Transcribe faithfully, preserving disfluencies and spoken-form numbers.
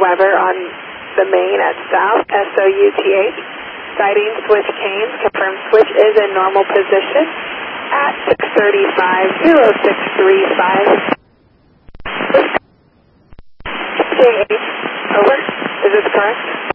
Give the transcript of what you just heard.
Weber on the main at South, S O U T H. Sighting switch Canes. Confirm switch is in normal position at six thirty-five, zero six three five. J H, over. Is this correct?